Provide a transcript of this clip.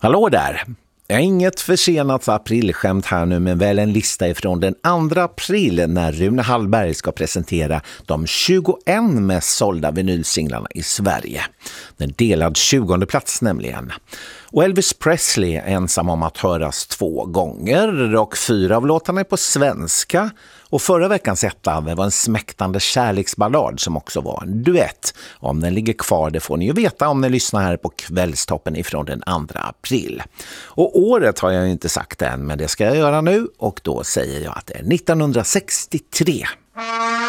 Hallå där! Jag har inget försenat aprilskämt här nu, men väl en lista ifrån den 2 april när Rune Hallberg ska presentera de 21 mest sålda vinylsinglarna i Sverige. Den delad 20:e plats nämligen. Och Elvis Presley är ensam om att höras 2 gånger och 4 av låtarna är på svenska. Och förra veckans etta var en smäktande kärleksballad som också var en duett. Om den ligger kvar, det får ni ju veta om ni lyssnar här på Kvällstoppen ifrån den 2 april. Och året har jag ju inte sagt än, men det ska jag göra nu och då säger jag att det är 1963.